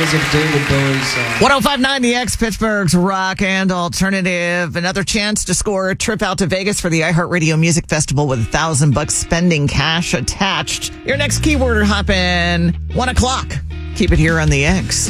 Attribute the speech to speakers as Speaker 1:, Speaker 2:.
Speaker 1: is a David Bowie song.
Speaker 2: 105.9 The X, Pittsburgh's rock and alternative. Another chance to score a trip out to Vegas for the iHeartRadio Music Festival with $1,000 spending cash attached. Your next keyword hop in 1 o'clock. Keep it here on The X.